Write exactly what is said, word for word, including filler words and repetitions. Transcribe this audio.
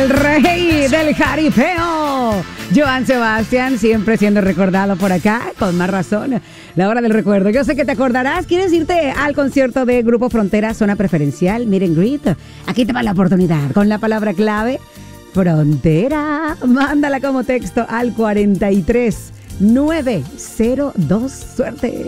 el rey del jaripeo, Joan Sebastián, siempre siendo recordado por acá, con más razón, la hora del recuerdo. Yo sé que te acordarás. ¿Quieres irte al concierto de Grupo Frontera, zona preferencial, meet and greet? Aquí te va la oportunidad, con la palabra clave, Frontera. Mándala como texto al cuarenta y tres nueve cero dos. Suerte.